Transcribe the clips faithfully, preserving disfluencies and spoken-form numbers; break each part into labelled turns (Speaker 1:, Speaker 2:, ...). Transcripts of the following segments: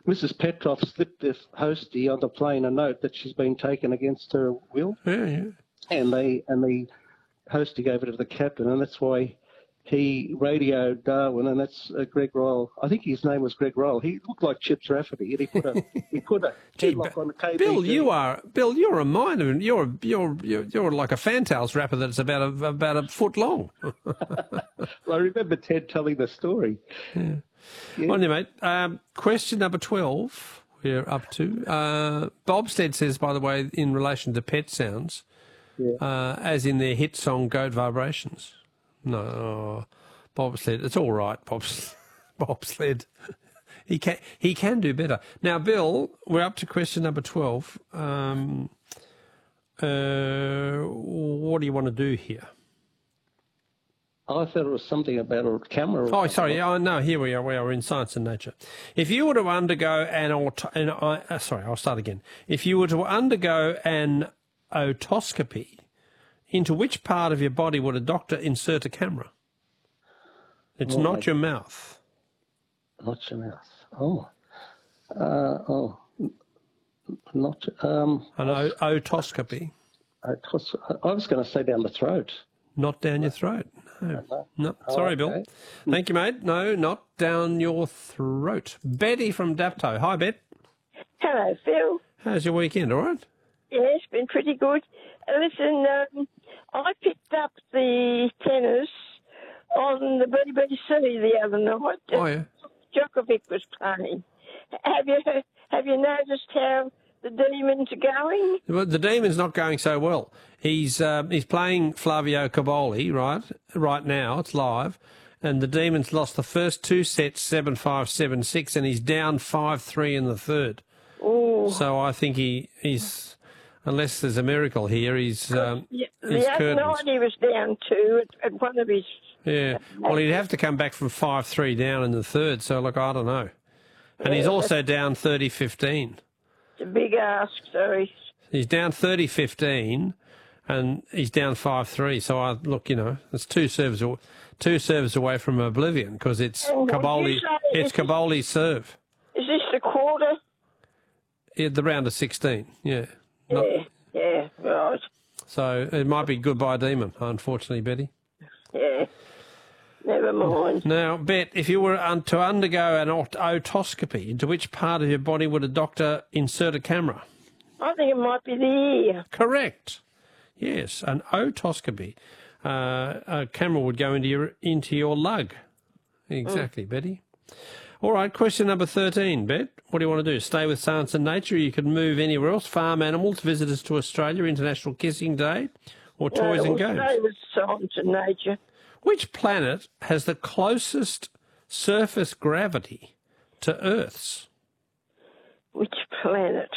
Speaker 1: Missus Petrov slipped this hostie on the plane a note that she's been taken against her will.
Speaker 2: Yeah, yeah.
Speaker 1: And they and the hostie gave it to the captain, and that's why he radioed Darwin, and that's uh, Greg Royal. I think his name was Greg Royal. He looked like Chips Rafferty, and he put a he put a
Speaker 2: Gee,
Speaker 1: headlock on the K B C.
Speaker 2: Bill, you are Bill. You're a miner. You're you're you're you're like a Fantails wrapper that's about a about a foot long.
Speaker 1: Well, I remember Ted telling the story.
Speaker 2: Yeah.
Speaker 1: Yeah.
Speaker 2: On you, mate. Um, question number twelve. We're up to. Uh, Bobstead says, by the way, in relation to pet sounds,
Speaker 1: Yeah.
Speaker 2: uh, as in their hit song "Goat Vibrations." No, Bobsled. It's all right, Bobs, Bobsled. He can he can do better. Now, Bill, we're up to question number twelve. Um, uh, what do you want to do here?
Speaker 1: I thought it was something about a camera.
Speaker 2: Oh, sorry. Oh, no, here we are. We are in Science and Nature. If you were to undergo an auto, an, uh, sorry, I'll start again. If you were to undergo an otoscopy, into which part of your body would a doctor insert a camera? It's
Speaker 1: Oh,
Speaker 2: not
Speaker 1: I-
Speaker 2: your mouth.
Speaker 1: Not your mouth. Oh. Uh, oh. Not. Um,
Speaker 2: An o- otoscopy,
Speaker 1: I was, I was going to say down the throat.
Speaker 2: not down your throat. No,
Speaker 1: No.
Speaker 2: no.
Speaker 1: Oh,
Speaker 2: Sorry,
Speaker 1: okay.
Speaker 2: Bill. Thank you, mate. No, not down your throat. Betty from Dapto. Hi, Bet.
Speaker 3: Hello, Phil.
Speaker 2: How's your weekend? All right?
Speaker 3: Yeah, it's been pretty good. Uh, Listen, um, I picked up the tennis on the B B C the other night.
Speaker 2: Oh, yeah.
Speaker 3: Djokovic was playing. Have you have you noticed how the demons are going?
Speaker 2: Well, the Demon's not going so well. He's um, he's playing Flavio Caboli, right? Right now, it's live. And the Demons lost the first two sets, seven five, seven six, and he's down five three in the third.
Speaker 3: Oh,
Speaker 2: So I think he, he's, unless there's a miracle here, he's, um,
Speaker 3: yeah,
Speaker 2: he's
Speaker 3: the other
Speaker 2: curtains.
Speaker 3: night he was down two at, at one of his.
Speaker 2: Yeah. Well, he'd have to come back from five three down in the third. So, look, I don't know. And he's
Speaker 3: Yeah,
Speaker 2: also down thirty fifteen.
Speaker 3: It's a big ask, so he's.
Speaker 2: He's down thirty fifteen, and he's down five three. So, I look, you know, it's two serves, aw- two serves away from oblivion because it's
Speaker 3: And what
Speaker 2: Caboli,
Speaker 3: you say
Speaker 2: it's
Speaker 3: is this-
Speaker 2: Caboli's serve.
Speaker 3: Is this the quarter?
Speaker 2: Yeah, the round of sixteen, yeah. Not,
Speaker 3: Yeah, yeah, right.
Speaker 2: So it might be goodbye demon, unfortunately, Betty.
Speaker 3: Yeah. Never mind.
Speaker 2: Now, Bet, if you were un- to undergo an ot- otoscopy, into which part of your body would a doctor insert a camera?
Speaker 3: I think it might be the ear.
Speaker 2: Correct. Yes, an otoscopy. Uh, a camera would go into your into your lug. Exactly, Betty. All right, question number thirteen, Bet. What do you want to do? Stay with Science and Nature? You could move anywhere else. Farm animals, visitors to Australia, International Kissing Day, or toys
Speaker 3: No,
Speaker 2: and
Speaker 3: we'll
Speaker 2: games?
Speaker 3: stay with science and nature.
Speaker 2: Which planet has the closest surface gravity to Earth's?
Speaker 3: Which planet?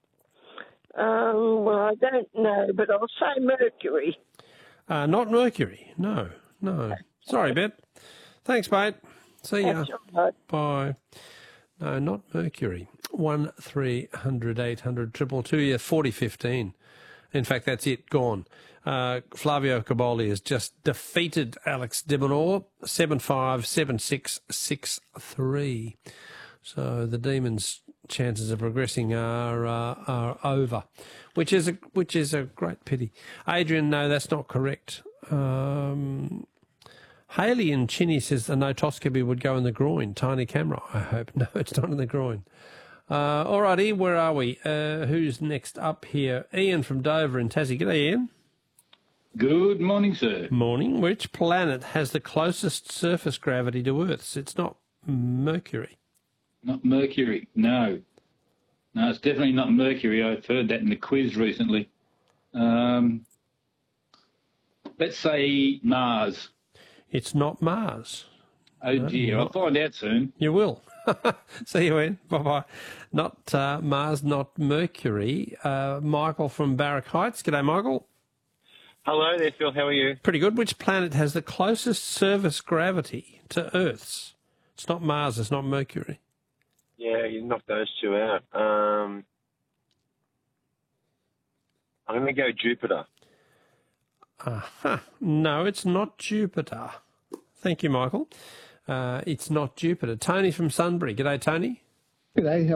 Speaker 3: Um, well, I don't know, but I'll say Mercury.
Speaker 2: Uh, not Mercury. No, no. Sorry, Bet. Thanks, mate. See ya.
Speaker 3: That's all right.
Speaker 2: Bye. No, not Mercury. One three hundred eight hundred triple two. Yeah, forty fifteen. In fact, that's it. Gone. Uh, Flavio Caboli has just defeated Alex de Minaur seven five seven six six three. So the Demons' chances of progressing are uh, are over, which is a which is a great pity. Adrian, no, that's not correct. Um, Haley and Chinny says the notoscopy would go in the groin. Tiny camera, I hope. No, it's not in the groin. Uh, all righty, where are we? Uh, who's next up here? Ian from Dover in Tassie. G'day, Ian.
Speaker 4: Good morning, sir.
Speaker 2: Morning. Which planet has the closest surface gravity to Earth's? It's not Mercury.
Speaker 4: Not Mercury, no. No, it's definitely not Mercury. I've heard that in the quiz recently. Um, let's say Mars.
Speaker 2: It's not Mars.
Speaker 4: Oh, dear. I'll find out soon.
Speaker 2: You will. See you, Ian. Bye-bye. Not uh, Mars, not Mercury. Uh, Michael from Barrack Heights. G'day, Michael.
Speaker 5: Hello there, Phil. How are you?
Speaker 2: Pretty good. Which planet has the closest surface gravity to Earth's? It's not Mars. It's not Mercury.
Speaker 5: Yeah, you knocked those two out. Um, I'm going to go Jupiter.
Speaker 2: Uh-huh. No, it's not Jupiter. Thank you, Michael. Uh, it's not Jupiter. Tony from Sunbury. G'day, Tony.
Speaker 1: G'day,